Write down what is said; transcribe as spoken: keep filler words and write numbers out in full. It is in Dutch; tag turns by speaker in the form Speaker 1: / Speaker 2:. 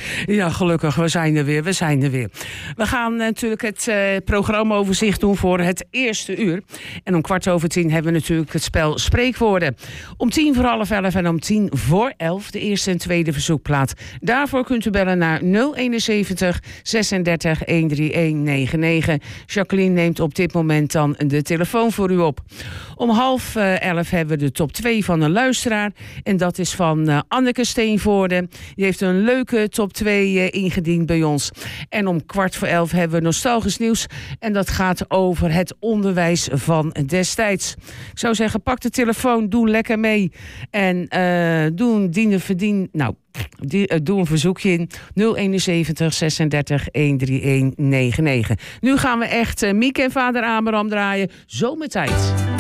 Speaker 1: Ja, gelukkig, we zijn er weer, we zijn er weer. We gaan natuurlijk het uh, programmaoverzicht doen voor het eerste uur. En om kwart over tien hebben we natuurlijk het spel Spreekwoorden. Om tien voor half elf en om tien voor elf de eerste en tweede verzoekplaat. Daarvoor kunt u bellen naar nul eenenzeventig zesendertig honderdnegenennegentig. Jacqueline neemt op dit moment dan de telefoon voor u op. Om half elf hebben we de top twee van een luisteraar. En dat is van uh, Anneke Steenvoorde. Die heeft een leuke top twee uh, ingediend bij ons. En om kwart voor elf hebben we nostalgisch nieuws. En dat gaat over het onderwijs van destijds. Ik zou zeggen, pak de telefoon, doe lekker mee. En uh, doe een dienen verdien... Nou, die, uh, doe een verzoekje in nul eenenzeventig zesendertig honderdnegenennegentig. Nu gaan we echt uh, Mieke en vader Abraham draaien. Zomertijd.